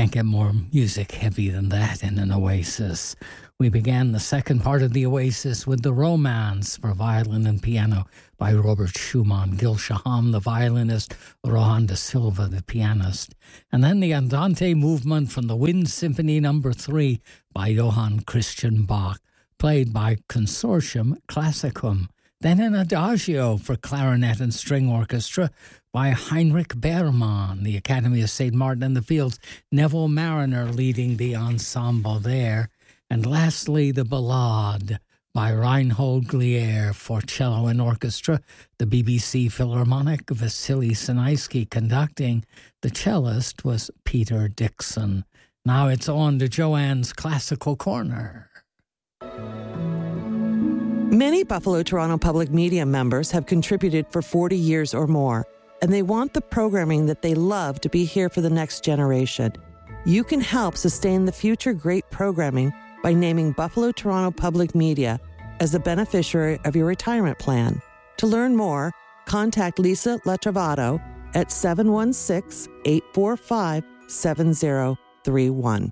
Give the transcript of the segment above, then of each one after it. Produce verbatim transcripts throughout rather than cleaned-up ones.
can't get more music heavy than that in an Oasis. We began the second part of the Oasis with The Romance for violin and piano by Robert Schumann, Gil Shaham, the violinist, Rohan da Silva, the pianist. And then the Andante movement from the Wind Symphony Number three by Johann Christian Bach, played by Consortium Classicum. Then an Adagio for clarinet and string orchestra by Heinrich Beermann, the Academy of Saint Martin in the Fields, Neville Mariner leading the ensemble there. And lastly, the Ballade by Reinhold Glier for cello and orchestra, the B B C Philharmonic, Vasily Sinaisky conducting. The cellist was Peter Dixon. Now it's on to Joanne's Classical Corner. Many Buffalo Toronto Public Media members have contributed for forty years or more, and they want the programming that they love to be here for the next generation. You can help sustain the future great programming by naming Buffalo Toronto Public Media as a beneficiary of your retirement plan. To learn more, contact Lisa Latrovato at seven one six, eight four five, seven zero three one.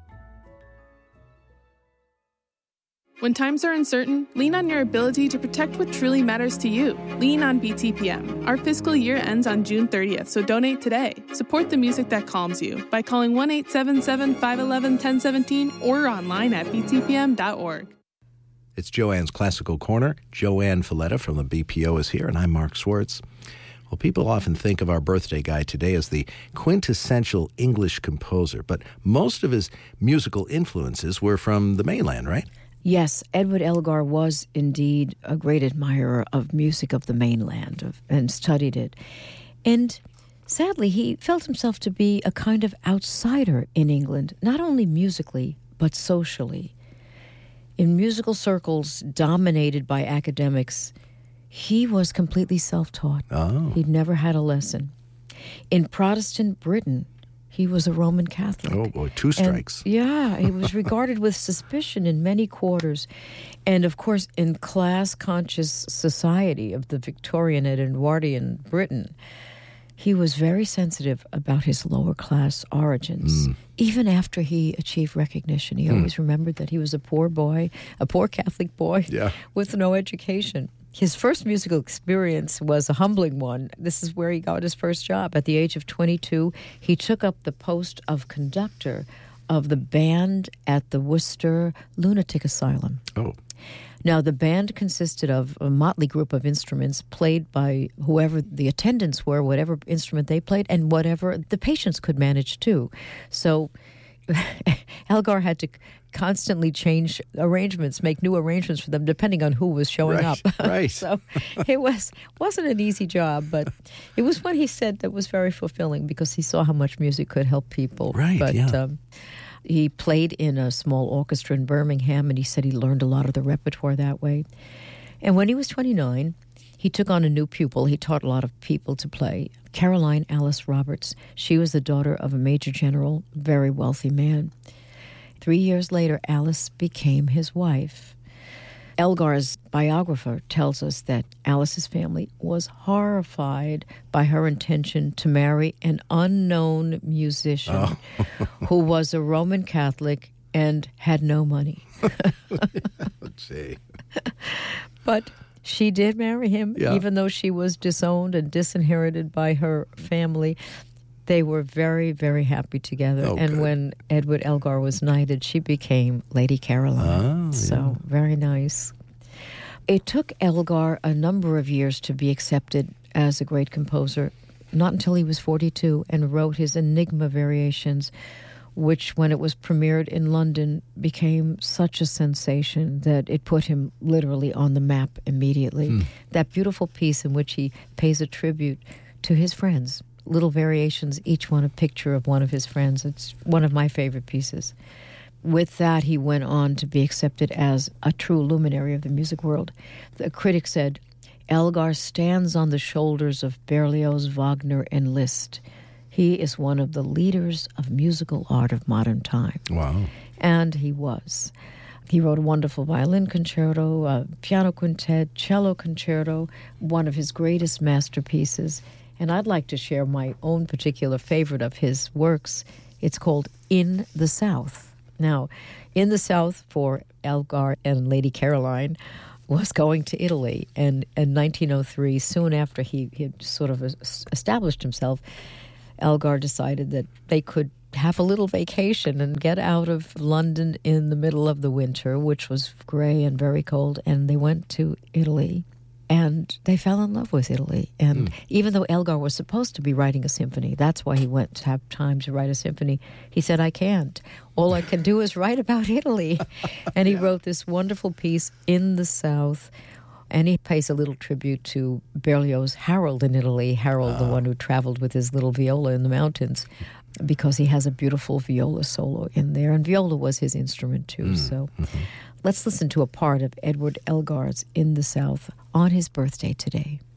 When times are uncertain, lean on your ability to protect what truly matters to you. Lean on B T P M. Our fiscal year ends on June thirtieth, so donate today. Support the music that calms you by calling one eight seven seven, five one one, one zero one seven or online at b t p m dot org. It's Joanne's Classical Corner. Joanne Falletta from the B P O is here, and I'm Mark Swartz. Well, people often think of our birthday guy today as the quintessential English composer, but most of his musical influences were from the mainland, right? Yes, Edward Elgar was indeed a great admirer of music of the mainland of, and studied it. And sadly, he felt himself to be a kind of outsider in England, not only musically, but socially. In musical circles dominated by academics, he was completely self-taught. Oh. He'd never had a lesson. In Protestant Britain, he was a Roman Catholic. Oh, boy, two strikes. And, yeah, he was regarded with suspicion in many quarters. And, of course, in class-conscious society of the Victorian and Edwardian Britain, he was very sensitive about his lower-class origins. Mm. Even after he achieved recognition, he mm. always remembered that he was a poor boy, a poor Catholic boy yeah. with no education. His first musical experience was a humbling one. This is where he got his first job. At the age of twenty-two, he took up the post of conductor of the band at the Worcester Lunatic Asylum. Oh. Now, the band consisted of a motley group of instruments played by whoever the attendants were, whatever instrument they played, and whatever the patients could manage too. So Elgar had to constantly change arrangements, make new arrangements for them, depending on who was showing right, up. Right. So it was, wasn't an easy job, but it was what he said that was very fulfilling because he saw how much music could help people. Right, but, yeah. Um, he played in a small orchestra in Birmingham, and he said he learned a lot of the repertoire that way. And when he was twenty-nine, he took on a new pupil. He taught a lot of people to play. Caroline Alice Roberts. She was the daughter of a major general, very wealthy man. Three years later, Alice became his wife. Elgar's biographer tells us that Alice's family was horrified by her intention to marry an unknown musician oh. who was a Roman Catholic and had no money. Let's see. But she did marry him, yeah. even though she was disowned and disinherited by her family. They were very, very happy together. Oh, and good. when Edward Elgar was knighted, she became Lady Caroline. Oh, so yeah. very nice. It took Elgar a number of years to be accepted as a great composer, not until he was forty-two, and wrote his Enigma Variations, which, when it was premiered in London, became such a sensation that it put him literally on the map immediately. Hmm. That beautiful piece in which he pays a tribute to his friends, little variations, each one a picture of one of his friends. It's one of my favorite pieces. With that, he went on to be accepted as a true luminary of the music world. The critic said, Elgar stands on the shoulders of Berlioz, Wagner, and Liszt. He is one of the leaders of musical art of modern time. Wow. And he was. He wrote a wonderful violin concerto, a piano quintet, cello concerto, one of his greatest masterpieces. And I'd like to share my own particular favorite of his works. It's called In the South. Now, In the South for Elgar and Lady Caroline was going to Italy. And in nineteen oh three, soon after he had sort of established himself, Elgar decided that they could have a little vacation and get out of London in the middle of the winter, which was gray and very cold, and they went to Italy. And they fell in love with Italy. And mm. even though Elgar was supposed to be writing a symphony, that's why he went to have time to write a symphony, he said, I can't. All I can do is write about Italy. And he yeah. wrote this wonderful piece, In the South. And he pays a little tribute to Berlioz's Harold in Italy, Harold, uh. the one who traveled with his little viola in the mountains, because he has a beautiful viola solo in there. And viola was his instrument, too. Mm. So mm-hmm. let's listen to a part of Edward Elgar's In the South on his birthday today.